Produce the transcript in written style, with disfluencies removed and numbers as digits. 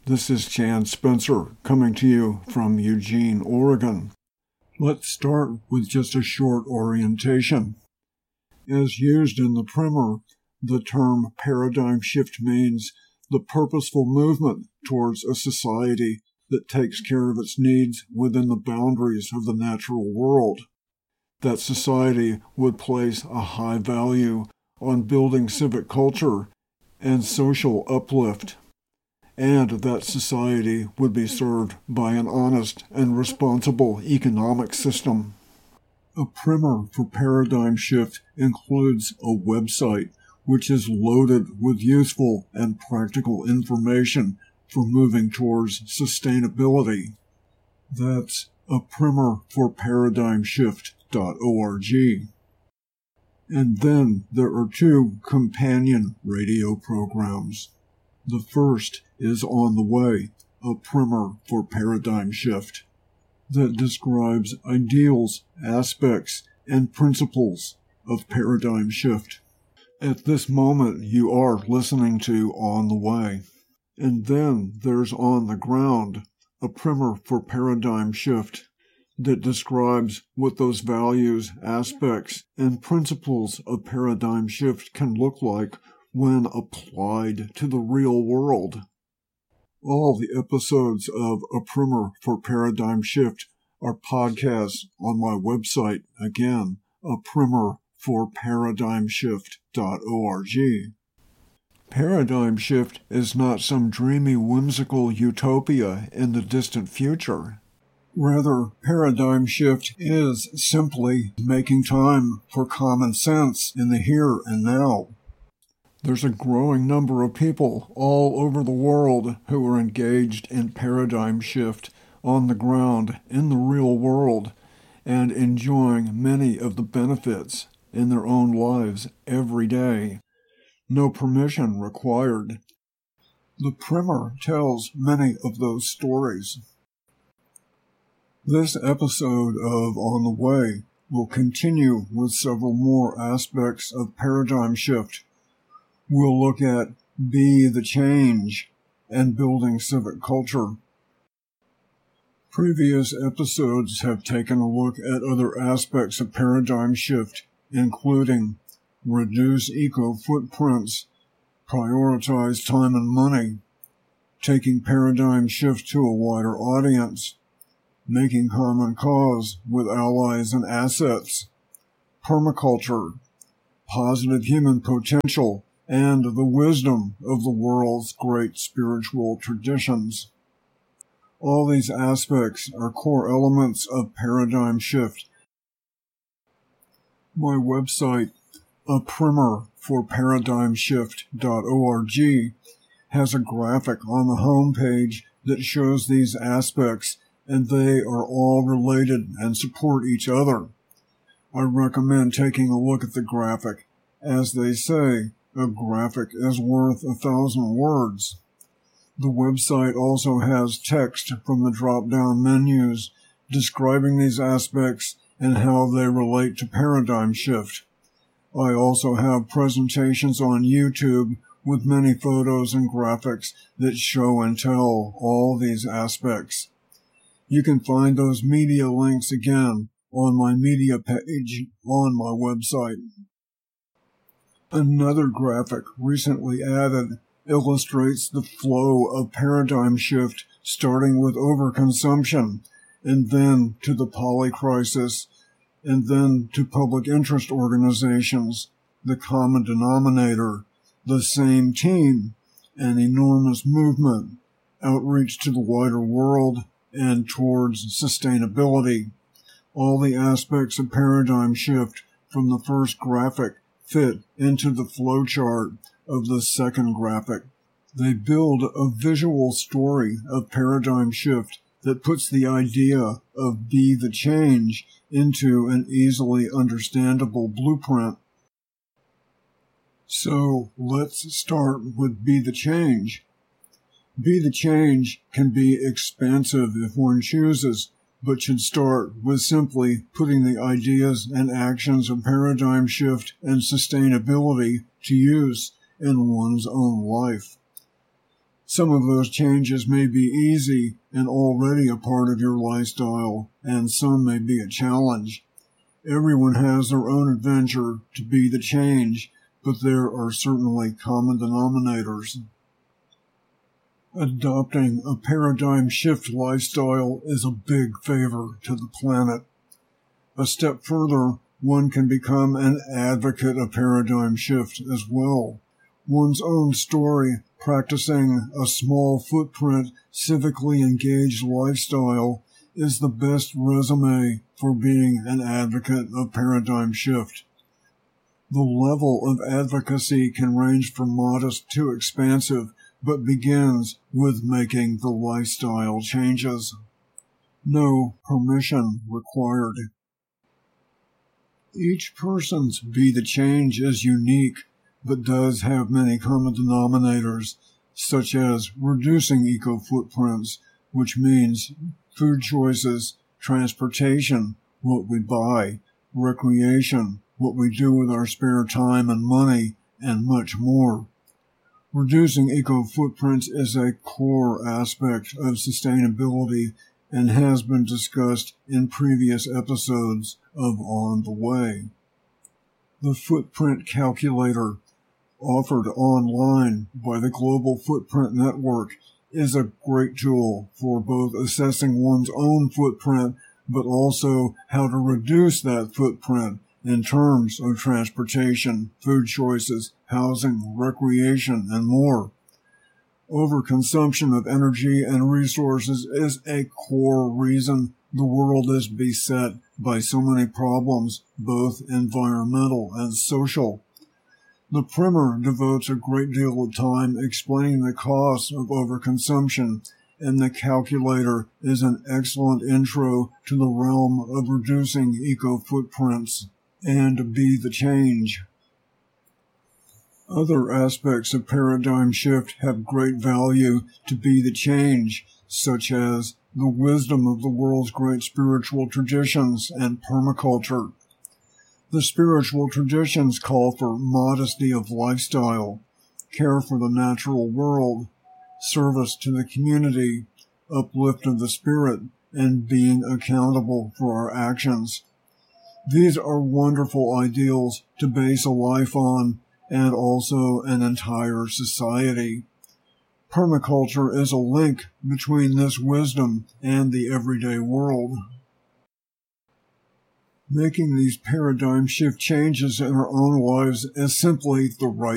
This is Chan Spencer coming to you from Eugene, Oregon. Let's start with just a short orientation. As used in the primer, the term paradigm shift means the purposeful movement towards a society that takes care of its needs within the boundaries of the natural world. That society would place a high value on building civic culture and social uplift, and that society would be served by an honest and responsible economic system. A primer for Paradigm Shift includes a website which is loaded with useful and practical information for moving towards sustainability. That's a primer for paradigmshift.org. And then there are two companion radio programs. The first is On the Way, a primer for Paradigm Shift that describes ideals, aspects, and principles of Paradigm Shift. At this moment, you are listening to On the Way. And then there's On the Ground, a primer for Paradigm Shift that describes what those values, aspects, and principles of Paradigm Shift can look like when applied to the real world. All the episodes of A Primer for Paradigm Shift are podcasts on my website, again, a primer for paradigmshift.org. Paradigm Shift is not some dreamy, whimsical utopia in the distant future. Rather, Paradigm Shift is simply making time for common sense in the here and now. There's a growing number of people all over the world who are engaged in Paradigm Shift on the ground in the real world and enjoying many of the benefits in their own lives every day. No permission required. The primer tells many of those stories. This episode of On the Way will continue with several more aspects of Paradigm Shift. We'll look at Be the Change and building civic culture. Previous episodes have taken a look at other aspects of Paradigm Shift, including reduce eco-footprints, prioritize time and money, taking Paradigm Shift to a wider audience, making common cause with allies and assets, permaculture, positive human potential, and the wisdom of the world's great spiritual traditions. All these aspects are core elements of Paradigm Shift. My website, a primer for paradigmshift.org, has a graphic on the home page that shows these aspects, and they are all related and support each other. I recommend taking a look at the graphic. As they say, a graphic is worth 1,000 words. The website also has text from the drop-down menus describing these aspects and how they relate to Paradigm Shift. I also have presentations on YouTube with many photos and graphics that show and tell all these aspects. You can find those media links again on my media page on my website. Another graphic recently added illustrates the flow of Paradigm Shift, starting with overconsumption, and then to the polycrisis, and then to public interest organizations, the common denominator, the same team, an enormous movement, outreach to the wider world, and towards sustainability. All the aspects of Paradigm Shift from the first graphic fit into the flowchart of the second graphic. They build a visual story of Paradigm Shift that puts the idea of Be the Change into an easily understandable blueprint. So let's start with Be the Change. Be the Change can be expansive if one chooses, but should start with simply putting the ideas and actions of Paradigm Shift and sustainability to use in one's own life. Some of those changes may be easy and already a part of your lifestyle, and some may be a challenge. Everyone has their own adventure to be the change, but there are certainly common denominators. Adopting a paradigm shift lifestyle is a big favor to the planet. A step further, one can become an advocate of paradigm shift as well. One's own story, practicing a small footprint, civically engaged lifestyle, is the best resume for being an advocate of paradigm shift. The level of advocacy can range from modest to expansive, but begins with making the lifestyle changes. No permission required. Each person's Be the Change is unique, but does have many common denominators, such as reducing eco-footprints, which means food choices, transportation, what we buy, recreation, what we do with our spare time and money, and much more. Reducing eco-footprints is a core aspect of sustainability and has been discussed in previous episodes of On the Way. The Footprint Calculator, offered online by the Global Footprint Network, is a great tool for both assessing one's own footprint, but also how to reduce that footprint in terms of transportation, food choices, housing, recreation, and more. Overconsumption of energy and resources is a core reason the world is beset by so many problems, both environmental and social. The primer devotes a great deal of time explaining the costs of overconsumption, and the calculator is an excellent intro to the realm of reducing eco-footprints and Be the Change. Other aspects of paradigm shift have great value to Be the Change, such as the wisdom of the world's great spiritual traditions and permaculture. The spiritual traditions call for modesty of lifestyle, care for the natural world, service to the community, uplift of the spirit, and being accountable for our actions. These are wonderful ideals to base a life on, and also an entire society. Permaculture is a link between this wisdom and the everyday world. Making these paradigm shift changes in our own lives is simply the right